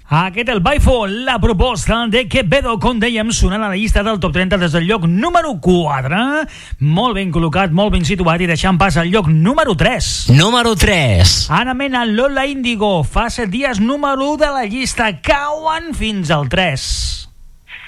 Aquest el Baifo, la proposta de Quevedo, com dèiem, sonant a la llista del top 30 des del lloc número 4. Molt ben col·locat, molt ben situat i deixant pas al lloc número 3. Número 3. Ana Mena, Lola Índigo, fa 7 dies número 1 de la llista, cauen fins al 3.